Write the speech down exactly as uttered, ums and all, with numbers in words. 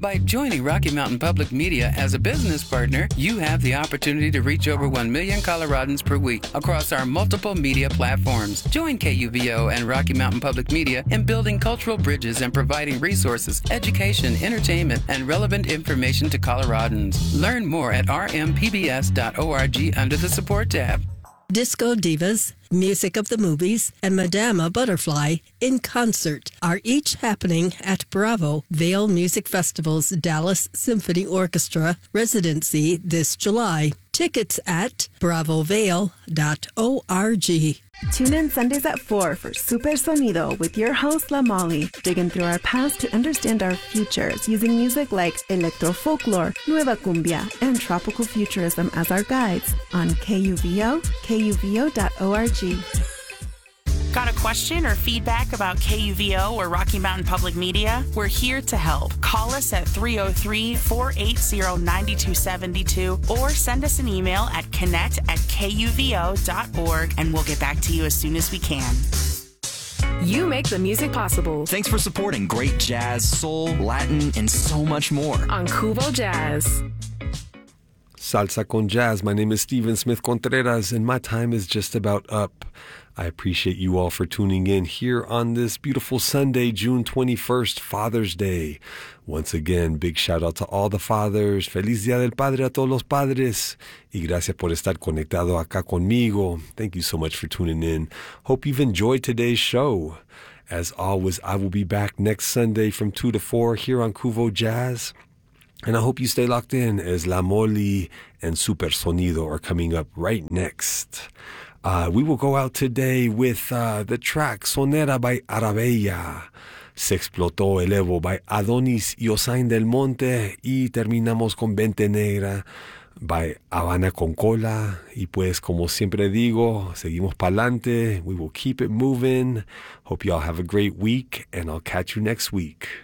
By joining Rocky Mountain Public Media as a business partner, you have the opportunity to reach over one million Coloradans per week across our multiple media platforms. Join K U V O and Rocky Mountain Public Media in building cultural bridges and providing resources, education, entertainment, and relevant information to Coloradans. Learn more at r m p b s dot org under the support tab. Disco Divas, Music of the Movies, and Madama Butterfly in concert are each happening at Bravo Vale Music Festival's Dallas Symphony Orchestra residency this July. Tickets at bravo vale dot org. Tune in Sundays at four for Super Sonido with your host, La Molly, digging through our past to understand our futures using music like electro folklore, nueva cumbia, and tropical futurism as our guides on K U V O, K U V O dot org. Got a question or feedback about K U V O or Rocky Mountain Public Media? We're here to help. Call us at three oh three, four eight zero, nine two seven two or send us an email at connect at K U V O dot org and we'll get back to you as soon as we can. You make the music possible. Thanks for supporting great jazz, soul, Latin, and so much more on Kuvo Jazz. Salsa con Jazz. My name is Steven Smith Contreras, and my time is just about up. I appreciate you all for tuning in here on this beautiful Sunday, June twenty-first, Father's Day. Once again, big shout out to all the fathers. Feliz Día del Padre a todos los padres. Y gracias por estar conectado acá conmigo. Thank you so much for tuning in. Hope you've enjoyed today's show. As always, I will be back next Sunday from two to four here on Kuvo Jazz. And I hope you stay locked in as La Molly and Super Sonido are coming up right next. Uh, we will go out today with uh, the track Sonera by Arabella, Se Explotó el Evo by Adonis y Osain del Monte, y terminamos con Vente Negra by Habana con Cola. Y pues, como siempre digo, seguimos pa'lante. We will keep it moving. Hope y'all have a great week, and I'll catch you next week.